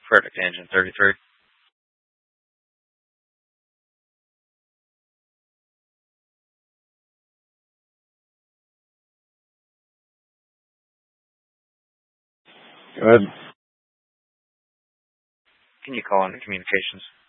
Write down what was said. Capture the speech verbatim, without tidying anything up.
Perfect. Engine thirty-three. Go ahead. Can you call into communications?